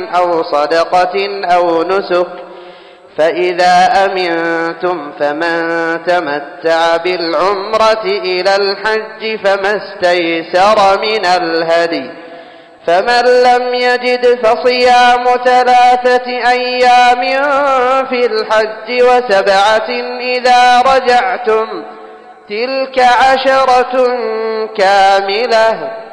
أو صدقة أو نسك، فإذا أمنتم فمن تمتع بالعمرة إلى الحج فما استيسر من الهدي، فمن لم يجد فصيام 3 أيام في الحج و7 إذا رجعتم، تلك 10 كاملة.